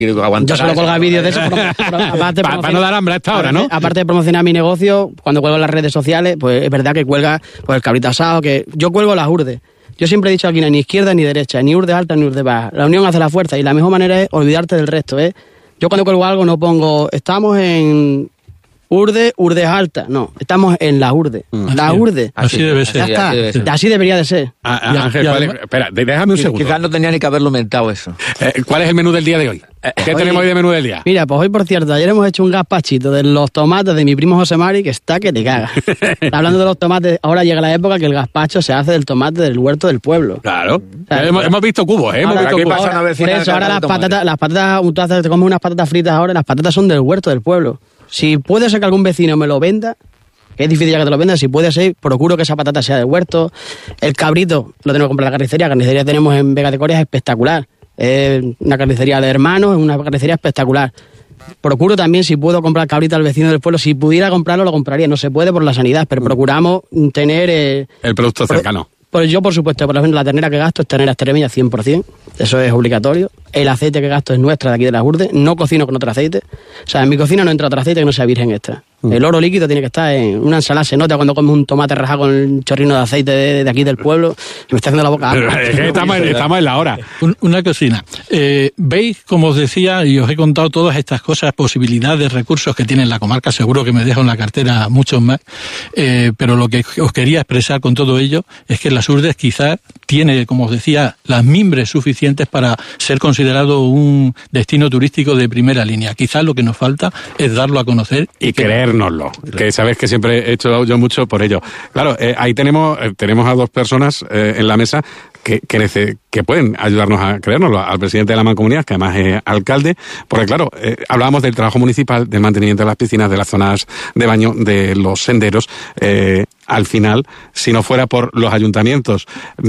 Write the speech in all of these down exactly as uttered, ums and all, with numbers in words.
Yo solo colgar vídeos de eso. Para pa no dar hambre a esta hora, ¿no? Aparte de promocionar mi negocio, cuando cuelgo en las redes sociales, pues es verdad que cuelga pues, el cabrito asado, que yo cuelgo las urdes. Yo siempre he dicho aquí, no hay ni izquierda ni derecha, ni urde alta ni urde baja. La unión hace la fuerza y la mejor manera es olvidarte del resto, ¿eh? Yo cuando cuelgo algo no pongo, estamos en urde, urde alta. No, estamos en la urde. Mm. La urde. Así, así debe ser. Ya está. Así, debe ser. Así debería de ser. Ah, ah, ya, Ángel, ya, ¿cuál es? Espera, déjame un segundo. Quizás no tenía ni que haberlo mentado eso. Eh, ¿Cuál es el menú del día de hoy? ¿Qué hoy, tenemos hoy de menú del día? Mira, pues hoy, por cierto, ayer hemos hecho un gazpachito de los tomates de mi primo José Mari, que está que te caga. Hablando de los tomates, ahora llega la época que el gazpacho se hace del tomate del huerto del pueblo. Claro. O sea, hemos, hemos visto cubos, ¿eh? Hemos ahora, visto cubos. Ahora, por eso, ahora las patatas, las patatas, tú haces, te comes unas patatas fritas ahora, las patatas son del huerto del pueblo. Si puede ser que algún vecino me lo venda, que es difícil ya que te lo venda, si puede ser, procuro que esa patata sea del huerto. El cabrito lo tenemos que comprar en la carnicería. La carnicería tenemos en Vega de Coria, es espectacular. Es una carnicería de hermanos, es una carnicería espectacular. Procuro también, si puedo comprar cabrito al vecino del pueblo, si pudiera comprarlo, lo compraría. No se puede por la sanidad, pero procuramos tener... Eh, el producto cercano. Pues yo, por supuesto, por ejemplo, la ternera que gasto es ternera extremeña cien por ciento, eso es obligatorio. El aceite que gasto es nuestra de aquí de las Urdes, no cocino con otro aceite. O sea, en mi cocina no entra otro aceite que no sea virgen extra. Mm. El oro líquido tiene que estar en una ensalada, se nota cuando comes un tomate rajado con un chorrino de aceite de, de aquí del pueblo, y me está haciendo la boca agua. estamos, estamos en la hora. Una cocina. Eh, ¿Veis, como os decía, y os he contado todas estas cosas, posibilidades, recursos que tiene la comarca? Seguro que me dejo en la cartera muchos más, eh, pero lo que os quería expresar con todo ello es que las Urdes quizás tiene, como os decía, las mimbres suficientes para ser considerado un destino turístico de primera línea. Quizás lo que nos falta es darlo a conocer y, y creérnoslo, que sabes que siempre he hecho yo mucho por ello. Claro, eh, ahí tenemos eh, tenemos a dos personas eh, en la mesa que, que, nece, que pueden ayudarnos a creérnoslo, al presidente de la Mancomunidad, que además es alcalde, porque claro, eh, hablábamos del trabajo municipal, del mantenimiento de las piscinas, de las zonas de baño, de los senderos. Eh, al final, si no fuera por los ayuntamientos,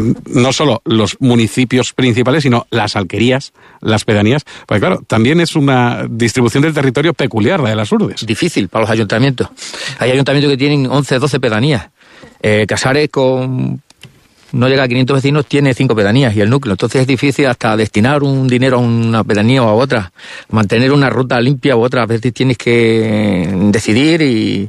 no solo los municipios principales, sino las alquerías, las pedanías, pues claro, también es una distribución del territorio peculiar, la de las Urdes. Difícil para los ayuntamientos. Hay ayuntamientos que tienen once, doce pedanías. Eh, Casares con... no llega a quinientos vecinos, tiene cinco pedanías y el núcleo. Entonces es difícil hasta destinar un dinero a una pedanía o a otra. Mantener una ruta limpia u otra. A veces tienes que decidir y,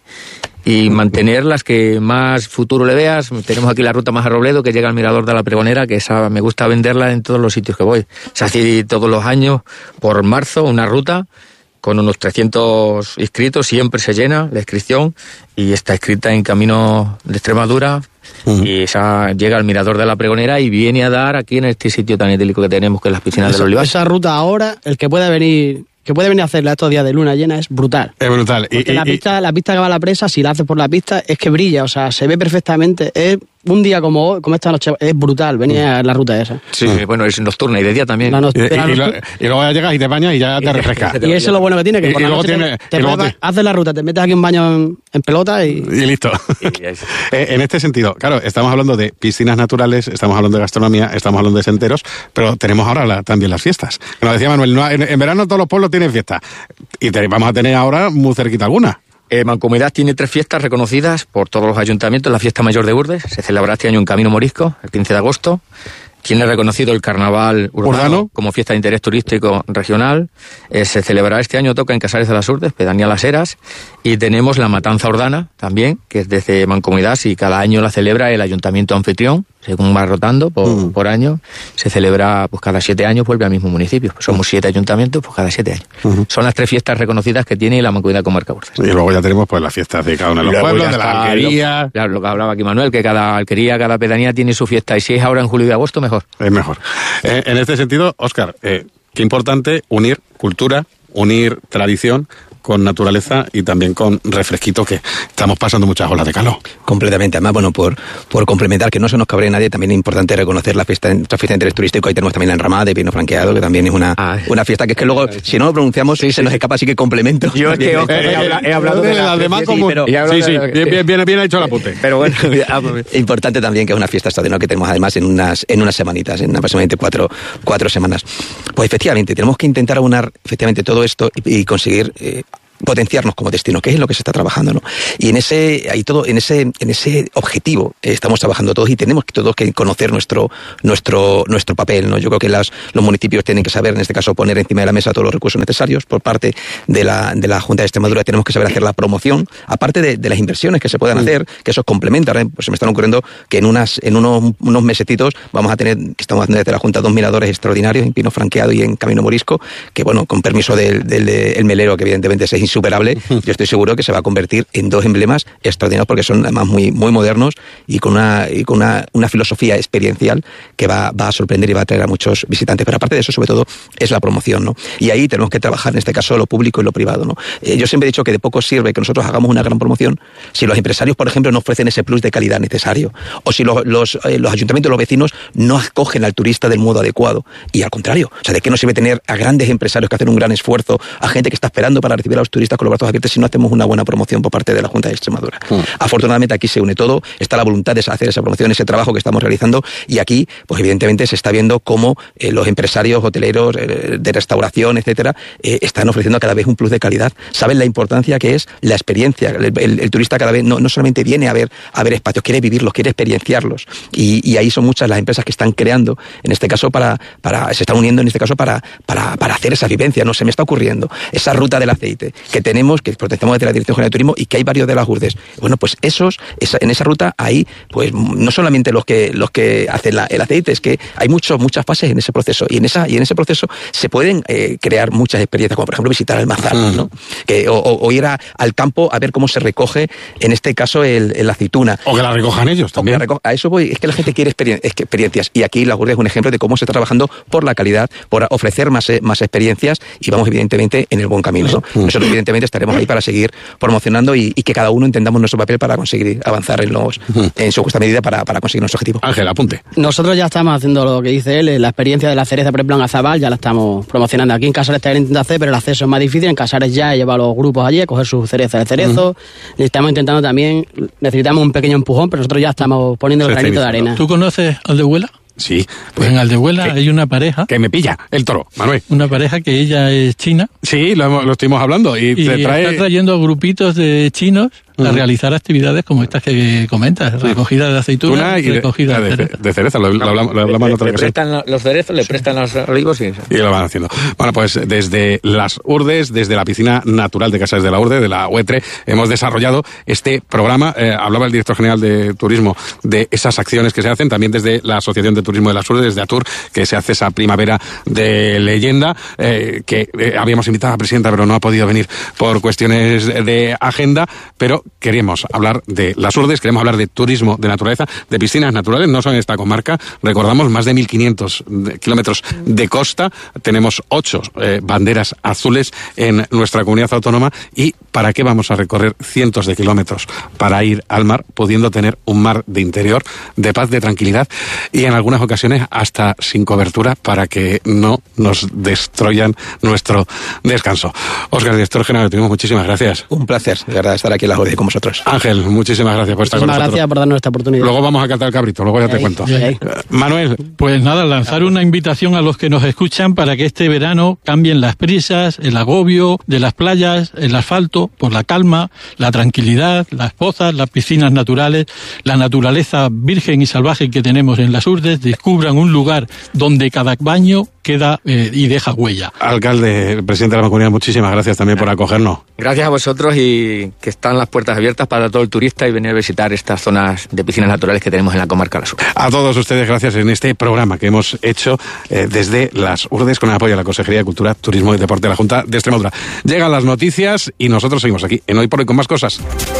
y mantener las que más futuro le veas. Tenemos aquí la ruta más a Robledo, que llega al Mirador de la Pregonera, que esa me gusta venderla en todos los sitios que voy. Se hace todos los años, por marzo, una ruta con unos trescientos inscritos, siempre se llena la inscripción y está escrita en Camino de Extremadura. Uh-huh. Y esa llega al Mirador de la Pregonera y viene a dar aquí en este sitio tan idílico que tenemos, que es las piscinas esa, del Olivar. Esa ruta ahora, el que pueda venir... que puede venir a hacerla estos días de luna llena es brutal. Es brutal. Porque y, la, y, pista, la pista que va a la presa, si la haces por la pista, es que brilla, o sea, se ve perfectamente. Es un día como hoy, como esta noche, es brutal, venía a la ruta esa. Sí, uh-huh. Bueno, es nocturna y de día también. No- y, y, y, lo, y luego ya llegas y te bañas y ya te refrescas. Y eso es lo bueno que tiene, que y, por y la luego noche tiene, te, te y luego preparas, te... haces la ruta, te metes aquí un baño en, en pelota y... Y listo. eh, en este sentido, claro, estamos hablando de piscinas naturales, estamos hablando de gastronomía, estamos hablando de senderos, pero tenemos ahora la, también las fiestas. Como decía Manuel, no, en, en verano todos los pueblos tienen fiesta. Y te, vamos a tener ahora muy cerquita alguna. Eh, Mancomunidad tiene tres fiestas reconocidas por todos los ayuntamientos. La fiesta mayor de Urdes se celebrará este año en Camino Morisco, el quince de agosto. Tiene reconocido el carnaval urbano, ¿Urbano? como fiesta de interés turístico regional. Eh, se celebrará este año, toca en Casares de las Urdes, pedanía Las Heras. Y tenemos la matanza urdana también, que es desde Mancomunidad, y cada año la celebra el ayuntamiento anfitrión, según va rotando por, mm. por año. Se celebra, pues cada siete años vuelve al mismo municipio. Pues somos siete ayuntamientos, pues cada siete años. Uh-huh. Son las tres fiestas reconocidas que tiene la Mancomunidad Comarca Urdes. Y luego ya tenemos pues las fiestas de cada uno de los pueblos, de la alquería. Claro, lo que hablaba aquí Manuel, que cada alquería, cada pedanía tiene su fiesta. Y si es ahora en julio y agosto, mejor. Es mejor. Eh, en este sentido, Óscar, eh, qué importante unir cultura, unir tradición con naturaleza y también con refresquito, que estamos pasando muchas olas de calor. Completamente. Además, bueno, por, por complementar, que no se nos cabre nadie, también es importante reconocer la fiesta, la fiesta de interés turístico. Ahí tenemos también la enramada de pino franqueado, que también es una, ah, una fiesta que es que luego, si no lo pronunciamos, sí, se sí, nos escapa, así que complemento. Yo es que eh, he, habla, he hablado de, de las demás como... Sí, sí, sí, bien, bien, bien, bien hecho el apunte. Pero bueno, importante también que es una fiesta extraordinaria que tenemos además en unas, en unas semanitas, en aproximadamente cuatro, cuatro semanas. Pues efectivamente, tenemos que intentar aunar efectivamente todo esto y, y conseguir... Eh, potenciarnos como destino, que es lo que se está trabajando, ¿no? Y en ese, ahí todo, en ese, en ese objetivo eh, estamos trabajando todos y tenemos todos que conocer nuestro, nuestro, nuestro papel, ¿no? Yo creo que las, los municipios tienen que saber, en este caso, poner encima de la mesa todos los recursos necesarios. Por parte de la, de la Junta de Extremadura tenemos que saber hacer la promoción, aparte de, de las inversiones que se puedan sí. hacer, que eso complementa. ¿eh? Pues se me están ocurriendo que en unas, en unos, unos mesetitos vamos a tener, estamos haciendo desde la Junta dos miradores extraordinarios en Pino Franqueado y en Camino Morisco, que bueno, con permiso del, del, del melero, que evidentemente es insuperable, uh-huh. yo estoy seguro que se va a convertir en dos emblemas extraordinarios porque son además muy, muy modernos y con una, y con una, una filosofía experiencial que va, va a sorprender y va a traer a muchos visitantes. Pero aparte de eso, sobre todo, es la promoción, ¿no? Y ahí tenemos que trabajar, en este caso, lo público y lo privado, ¿no? Eh, yo siempre he dicho que de poco sirve que nosotros hagamos una gran promoción si los empresarios, por ejemplo, no ofrecen ese plus de calidad necesario, o si los, los, eh, los ayuntamientos, los vecinos, no acogen al turista del modo adecuado. Y al contrario, o sea, ¿de qué nos sirve tener a grandes empresarios que hacen un gran esfuerzo, a gente que está esperando para recibir a los turistas con los brazos abiertos si no hacemos una buena promoción por parte de la Junta de Extremadura? Mm. Afortunadamente aquí se une todo, está la voluntad de hacer esa promoción, ese trabajo que estamos realizando, y aquí, pues evidentemente se está viendo cómo eh, los empresarios hoteleros eh, de restauración, etcétera, eh, están ofreciendo cada vez un plus de calidad. Saben la importancia que es la experiencia. El, el, el turista cada vez no, no solamente viene a ver, a ver espacios, quiere vivirlos, quiere experienciarlos. Y, y ahí son muchas las empresas que están creando, en este caso, para, para se están uniendo en este caso para, para, para hacer esa vivencia. No se me está ocurriendo esa ruta del aceite que tenemos, que protestamos desde la Dirección General de Turismo y que hay varios de las URDES. Bueno, pues esos, esa, en esa ruta hay, pues no solamente los que los que hacen la, el aceite, es que hay muchos, muchas fases en ese proceso y en esa y en ese proceso se pueden eh, crear muchas experiencias, como por ejemplo visitar el mazar, ¿no? Que, o, o ir a, al campo a ver cómo se recoge, en este caso, el, el aceituna. O que la recojan ellos también. Reco- a eso voy, es que la gente quiere experien- es que experiencias, y aquí la URDES es un ejemplo de cómo se está trabajando por la calidad, por ofrecer más, más experiencias, y vamos evidentemente en el buen camino, ¿no? Nosotros evidentemente estaremos ahí para seguir promocionando y, y que cada uno entendamos nuestro papel para conseguir avanzar en los en su justa medida para, para conseguir nuestro objetivo. Ángel, apunte. Nosotros ya estamos haciendo lo que dice él, la experiencia de la cereza, por ejemplo, en Azabal, ya la estamos promocionando. Aquí en Casares también intentando hacer, pero el acceso es más difícil. En Casares ya lleva a los grupos allí a coger sus cerezas de cerezo. Uh-huh. Estamos intentando también, necesitamos un pequeño empujón, pero nosotros ya estamos poniendo el granito de arena. ¿Tú conoces Aldehuela? Sí. Pues en Aldehuela hay una pareja. Que me pilla el toro, Manuel. Una pareja que ella es china. Sí, lo, hemos, lo estuvimos hablando. Y, y te trae... está trayendo grupitos de chinos a uh-huh. realizar actividades como estas que comentas, recogida de aceitunas y recogida de, de, cereza. de cereza. Lo, lo hablamos, lo hablamos le, otra le prestan los cerezos, le sí. prestan los olivos y... y lo van haciendo. Bueno, pues desde las URDES, desde la piscina natural de Casares de la Urde, de la U E T R E, hemos desarrollado este programa. Eh, hablaba el director general de Turismo de esas acciones que se hacen, también desde la Asociación de Turismo de las URDES, desde ATUR, que se hace esa primavera de leyenda, eh, que eh, habíamos invitado a la presidenta, pero no ha podido venir por cuestiones de agenda, pero queremos hablar de las URDES, queremos hablar de turismo de naturaleza, de piscinas naturales, no solo en esta comarca, recordamos más de mil quinientos kilómetros de costa, tenemos ocho eh, banderas azules en nuestra comunidad autónoma, y ¿para qué vamos a recorrer cientos de kilómetros para ir al mar, pudiendo tener un mar de interior, de paz, de tranquilidad, y en algunas ocasiones hasta sin cobertura para que no nos destruyan nuestro descanso? Óscar, director general de Turismo, muchísimas gracias. Un placer, de verdad, estar aquí en la URDES con vosotros. Ángel, muchísimas gracias por estar con nosotros. Muchísimas gracias por darnos esta oportunidad. Luego vamos a catar el cabrito, luego ya te ahí, cuento. Ahí, ahí. Manuel. Pues nada, lanzar una invitación a los que nos escuchan para que este verano cambien las prisas, el agobio de las playas, el asfalto, por la calma, la tranquilidad, las pozas, las piscinas naturales, la naturaleza virgen y salvaje que tenemos en las URDES, descubran un lugar donde cada baño queda eh, y deja huella. Alcalde, presidente de la Mancomunidad, muchísimas gracias también por acogernos. Gracias a vosotros, y que están las puertas abiertas para todo el turista y venir a visitar estas zonas de piscinas naturales que tenemos en la comarca de la Sur. A todos ustedes, gracias en este programa que hemos hecho eh, desde las URDES con el apoyo de la Consejería de Cultura, Turismo y Deporte de la Junta de Extremadura. Llegan las noticias y nosotros seguimos aquí en Hoy por Hoy con más cosas.